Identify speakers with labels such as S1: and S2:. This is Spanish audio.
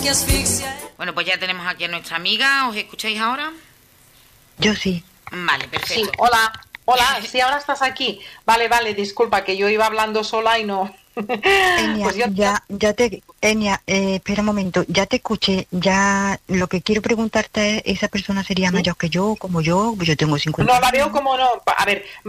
S1: Bueno, pues ya tenemos aquí a nuestra amiga. ¿Os escucháis ahora?
S2: Yo sí.
S1: Vale, perfecto.
S3: Sí, hola, sí, ahora estás aquí. Vale, disculpa, que yo iba hablando sola y no...
S2: Enia,
S3: Pues yo-
S2: Enia, espera un momento, ya te escuché, ya lo que quiero preguntarte es, ¿esa persona sería mayor que yo, como yo tengo 50
S3: No, la veo como no... A ver,